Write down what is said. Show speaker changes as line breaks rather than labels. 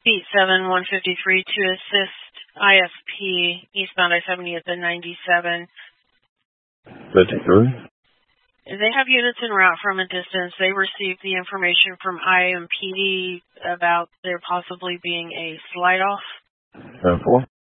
Beat 7153 to assist ISP eastbound I-70 at the 97.
53.
They have units en route from a distance. They received the information from IMPD about there possibly being a slide-off.
10-4.